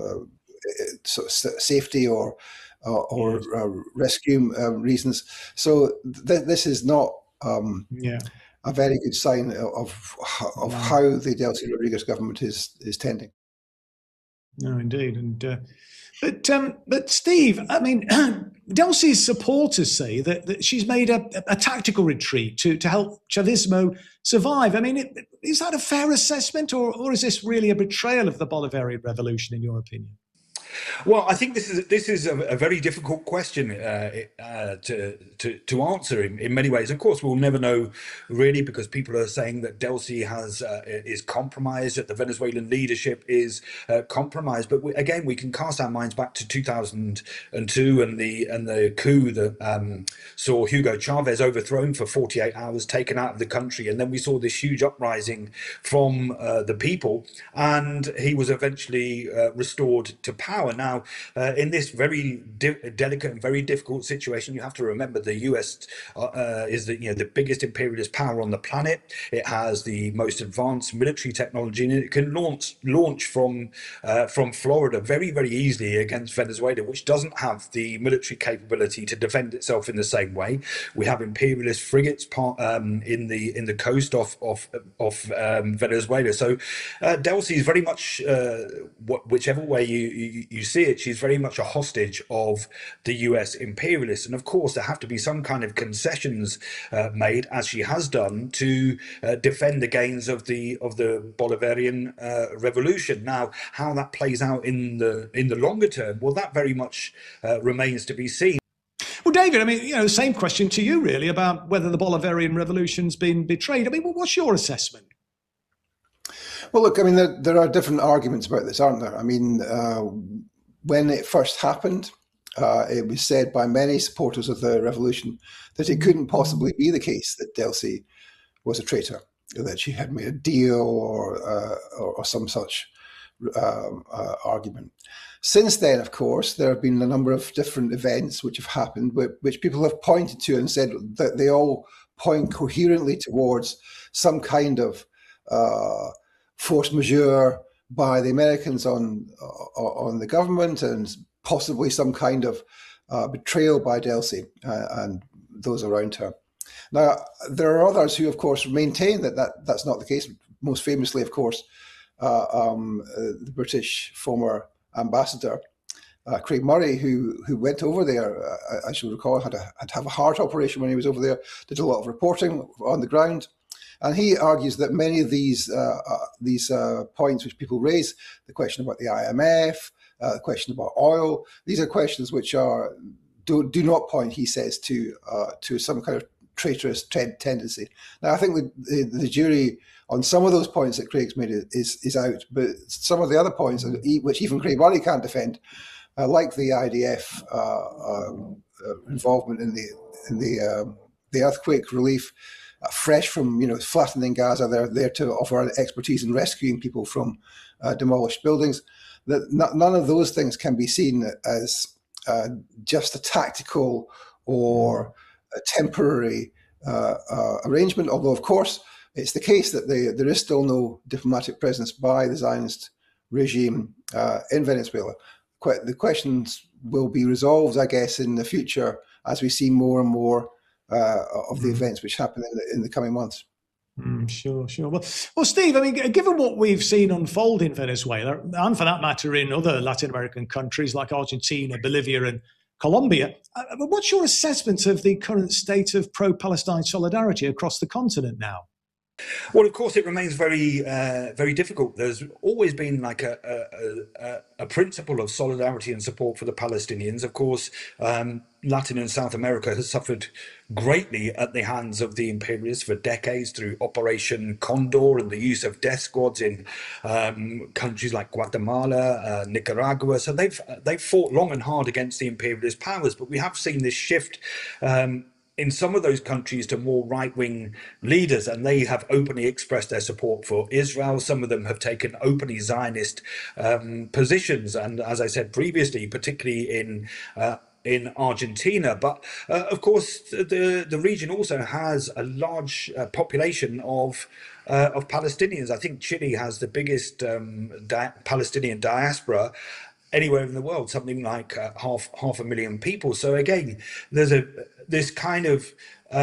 sort of safety or rescue reasons. So this is not a very good sign of how the Delcy Rodriguez government is tending. No, indeed, and but Steve, I mean, Delcy's supporters say that she's made a tactical retreat to help Chavismo survive. I mean, is that a fair assessment, or is this really a betrayal of the Bolivarian revolution, in your opinion? Well, I think this is a very difficult question to answer in many ways. Of course, we'll never know really, because people are saying that Delcy is compromised, that the Venezuelan leadership is compromised. But again, we can cast our minds back to 2002 and the coup that saw Hugo Chavez overthrown for 48 hours, taken out of the country, and then we saw this huge uprising from the people, and he was eventually restored to power. Now, in this very delicate and very difficult situation, you have to remember the US is the biggest imperialist power on the planet. It has the most advanced military technology, and it can launch from Florida very, very easily against Venezuela, which doesn't have the military capability to defend itself in the same way. We have imperialist frigates in the coast of Venezuela. So Delcy is very much whichever way you see it, she's very much a hostage of the US imperialists. And of course, there have to be some kind of concessions made, as she has done, to defend the gains of the Bolivarian revolution. Now, how that plays out in the longer term, well, that very much remains to be seen. Well, David, I mean, same question to you, really, about whether the Bolivarian revolution's been betrayed. I mean, what's your assessment? Well, look, I mean, there are different arguments about this, aren't there? I mean, when it first happened, it was said by many supporters of the revolution that it couldn't possibly be the case that Delcy was a traitor, that she had made a deal or some such argument. Since then, of course, there have been a number of different events which have happened, which people have pointed to and said that they all point coherently towards some kind of force majeure by the Americans on the government, and possibly some kind of betrayal by Delcy and those around her. Now, there are others who, of course, maintain that's not the case. Most famously, of course, the British former ambassador, Craig Murray, who went over there, as you recall, had to have a heart operation when he was over there, did a lot of reporting on the ground. And he argues that many of these points which people raise, the question about the IMF, the question about oil, these are questions which do not point, he says, to some kind of traitorous tendency. Now, I think the jury on some of those points that Craig's made is out, but some of the other points, which even Craig Murray can't defend, like the IDF involvement in the earthquake relief, fresh from flattening Gaza, they're there to offer expertise in rescuing people from demolished buildings. That none of those things can be seen as just a tactical or a temporary arrangement. Although, of course, it's the case that there is still no diplomatic presence by the Zionist regime in Venezuela. The questions will be resolved, I guess, in the future as we see more and more of the events which happen in the coming months. Sure. Well, Steve, I mean, given what we've seen unfold in Venezuela, and for that matter in other Latin American countries like Argentina, Bolivia, and Colombia, what's your assessment of the current state of pro-Palestine solidarity across the continent now? Well, of course, it remains very, very difficult. There's always been like a principle of solidarity and support for the Palestinians. Of course, Latin and South America has suffered greatly at the hands of the imperialists for decades through Operation Condor and the use of death squads in countries like Guatemala, Nicaragua. So they've fought long and hard against the imperialist powers. But we have seen this shift in some of those countries to more right-wing leaders, and they have openly expressed their support for Israel. Some of them have taken openly Zionist positions, and as I said previously, particularly in Argentina. But of course, the region also has a large population of Palestinians. I think Chile has the biggest Palestinian diaspora. anywhere in the world, something like half a million people. So again, there's this kind of